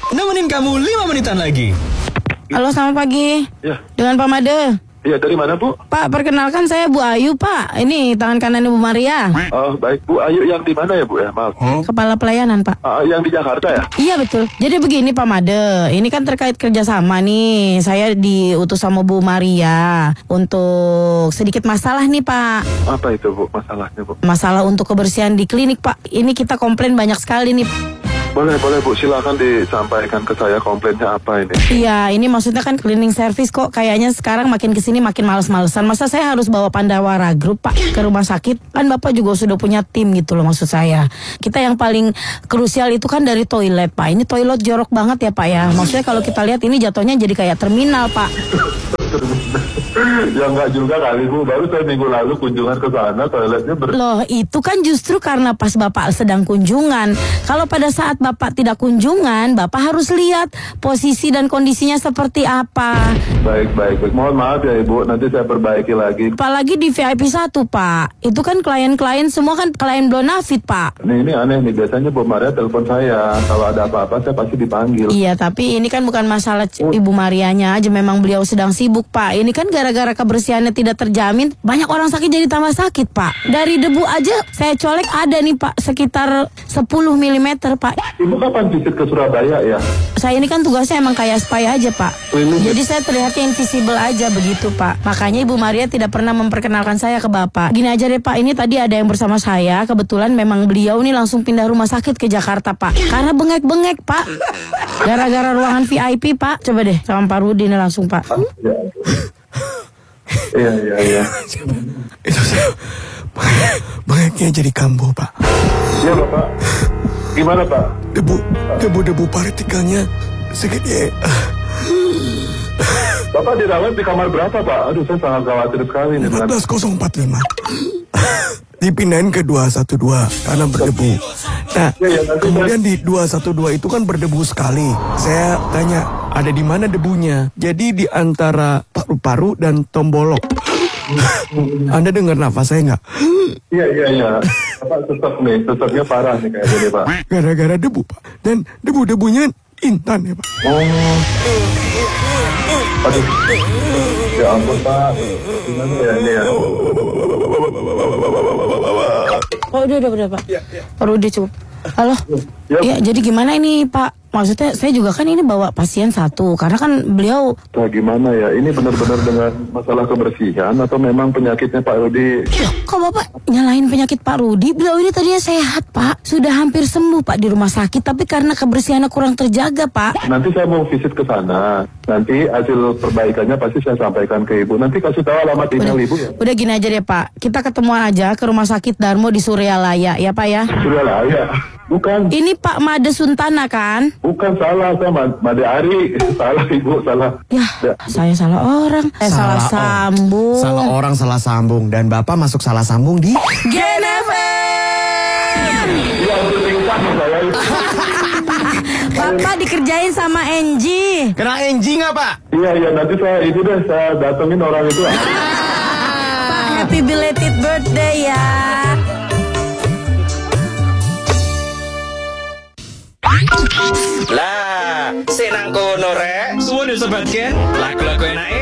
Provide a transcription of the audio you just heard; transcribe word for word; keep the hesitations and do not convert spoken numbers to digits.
nemenin kamu lima menitan lagi. Halo, selamat pagi. Ya. Dengan Pak Made. Iya, dari mana, Bu? Pak, perkenalkan saya Bu Ayu, Pak. Ini tangan kanan Ibu Maria. Oh, baik. Bu Ayu yang di mana ya, Bu ya? Maaf. Kepala pelayanan, Pak. Ah, yang di Jakarta ya? Iya, betul. Jadi begini, Pak Made. Ini kan terkait kerjasama nih. Saya diutus sama Bu Maria untuk sedikit masalah nih, Pak. Apa itu, Bu, masalahnya, Bu? Masalah untuk kebersihan di klinik, Pak. Ini kita komplain banyak sekali nih. Boleh, boleh, Bu. Silakan disampaikan ke saya komplainnya apa ini. Iya, ini maksudnya kan cleaning service kok. Kayaknya sekarang makin kesini makin males-malesan. Masa saya harus bawa Pandawara Group, Pak, ke rumah sakit? Kan Bapak juga sudah punya tim gitu loh, maksud saya. Kita yang paling krusial itu kan dari toilet, Pak. Ini toilet jorok banget ya, Pak ya. Maksudnya kalau kita lihat ini jatuhnya jadi kayak terminal, Pak. Ya enggak juga kali, Bu. Baru saya minggu lalu kunjungan ke sana, toiletnya ber... Loh, itu kan justru karena pas Bapak sedang kunjungan. Kalau pada saat Bapak tidak kunjungan, Bapak harus lihat posisi dan kondisinya seperti apa. Baik, baik, baik. Mohon maaf ya, Ibu. Nanti saya perbaiki lagi. Apalagi di V I P satu, Pak. Itu kan klien-klien semua kan klien bonafit, Pak. Nih, ini aneh nih. Biasanya Bu Maria telepon saya. Kalau ada apa-apa, saya pasti dipanggil. Iya, tapi ini kan bukan masalah c- Ibu Marianya aja. Memang beliau sedang sibuk, Pak. Ini kan gara-gara kebersihannya tidak terjamin, banyak orang sakit jadi tambah sakit, Pak. Dari debu aja saya colek ada nih, Pak, sekitar sepuluh milimeter, Pak. Ibu kapan visit ke Surabaya ya? Saya ini kan tugasnya emang kayak spy aja, Pak. Ini- Jadi saya terlihatnya invisible aja begitu, Pak. Makanya Ibu Maria tidak pernah memperkenalkan saya ke Bapak. Gini aja deh, Pak, ini tadi ada yang bersama saya. Kebetulan memang beliau nih langsung pindah rumah sakit ke Jakarta, Pak. Karena bengek-bengek, Pak. Gara-gara ruangan V I P, Pak. Coba deh sama Pak Rudi nih langsung, Pak. Ya. Iya, iya, iya. Itu saya banyaknya jadi kambuh, Pak. Iya, Bapak. Gimana, Pak? Debu, debu-debu partikelnya segede. Bapak dirawat di kamar berapa, Pak? Aduh, saya sangat khawatir sekali nih. empat belas nol empat lima. Dipindahin ke dua satu dua karena berdebu. Nah, Ya, ya, nanti kemudian di dua satu dua itu kan berdebu sekali. Saya tanya, ada di mana debunya? Jadi di antara paru-paru dan tombolok. Anda dengar nafas saya nggak? Iya, iya, iya. Bapak sesek nih, seseknya parah nih kayaknya nih, Pak. Gara-gara debu, Pak. Dan debu-debunya intan ya, Pak. Oh. Aduh. Ya ampun, Pak. Gimana ya ini ya? Oh, udah, udah, udah, Pak. Pak Rudi cukup. Halo. Ya. Iya, jadi gimana ini, Pak? Maksudnya saya juga kan ini bawa pasien satu. Karena kan beliau... Nah, gimana ya? Ini benar-benar dengan masalah kebersihan atau memang penyakitnya Pak Rudi? Loh, kok Bapak nyalahin penyakit Pak Rudi? Beliau ini tadinya sehat, Pak. Sudah hampir sembuh, Pak, di rumah sakit. Tapi karena kebersihannya kurang terjaga, Pak. Nanti saya mau visit ke sana. Nanti hasil perbaikannya pasti saya sampaikan ke Ibu. Nanti kasih tahu alamat email Udah, Ibu ya. udah gini aja deh, Pak. Kita ketemuan aja ke rumah sakit Darmo di Suryalaya, ya, Pak ya? Sudah lah ya. Bukan, Ini Pak Made Suntana kan? bukan salah saya Ma- Made Ari. Salah Ibu, salah. Ya, Ya. saya salah orang. Eh, salah, Salah sambung. Salah orang, salah sambung. Dan Bapak masuk salah sambung di Gen F M. Iya, hampir pingsan nih saya. Bapak dikerjain sama Angie. kena Enji nggak, Pak? Iya, iya, nanti saya itu deh, saya datengin orang itu. Pak, happy belated birthday ya. Lah, senang kono rek. Suwun sobat Gen. Lagu-lagu enak